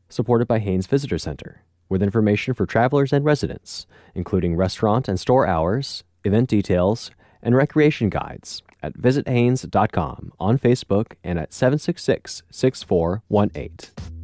supported by Haynes Visitor Center, with information for travelers and residents, including restaurant and store hours, event details, and recreation guides at visithaynes.com on Facebook and at 766-6418.